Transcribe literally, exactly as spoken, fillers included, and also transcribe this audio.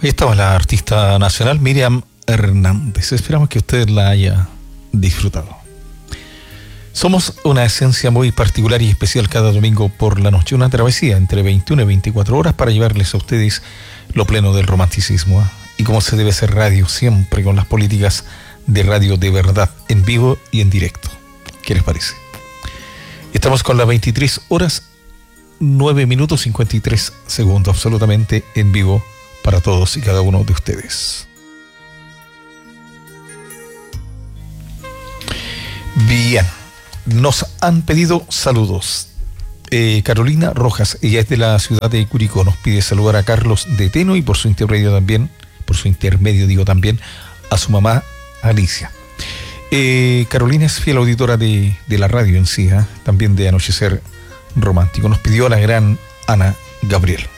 Ahí estaba la artista nacional Miriam Hernández. Esperamos que usted la haya disfrutado. Somos una esencia muy particular y especial cada domingo por la noche. Una travesía entre veintiuna y veinticuatro horas para llevarles a ustedes lo pleno del romanticismo, ¿eh? Y como se debe hacer radio, siempre con las políticas de radio de verdad, en vivo y en directo. ¿Qué les parece? Estamos con las veintitrés horas, nueve minutos cincuenta y tres segundos, absolutamente en vivo para todos y cada uno de ustedes. Bien, nos han pedido saludos. Eh, Carolina Rojas, ella es de la ciudad de Curicó, nos pide saludar a Carlos de Teno y por su intermedio también, por su intermedio digo también, a su mamá Alicia. Eh, Carolina es fiel auditora de, de la radio en sí, ¿eh? También de Anochecer Romántico. Nos pidió a la gran Ana Gabriel.